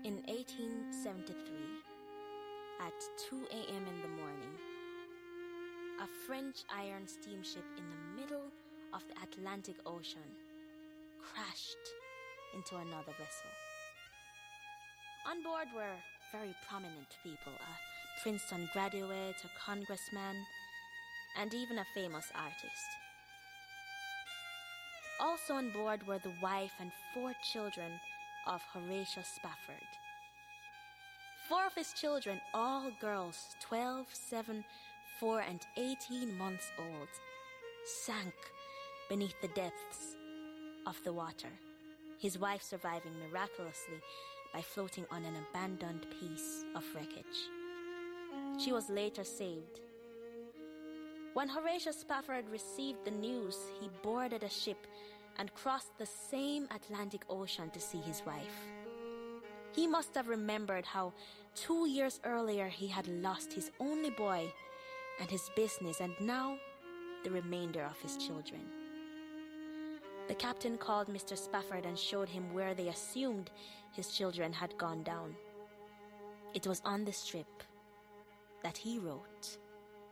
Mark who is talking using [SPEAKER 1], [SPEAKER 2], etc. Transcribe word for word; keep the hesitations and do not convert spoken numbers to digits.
[SPEAKER 1] In eighteen seventy-three, at two a.m. in the morning, a French iron steamship in the middle of the Atlantic Ocean crashed into another vessel. On board were very prominent people, a Princeton graduate, a congressman, and even a famous artist. Also on board were the wife and four children of Horatio Spafford. Four of his children, all girls, twelve, seven, four, and eighteen months old, sank beneath the depths of the water, his wife surviving miraculously by floating on an abandoned piece of wreckage. She was later saved. When Horatio Spafford received the news, he boarded a ship and crossed the same Atlantic Ocean to see his wife. He must have remembered how two years earlier he had lost his only boy and his business, and now the remainder of his children. The captain called Mister Spafford and showed him where they assumed his children had gone down. It was on the strip that he wrote,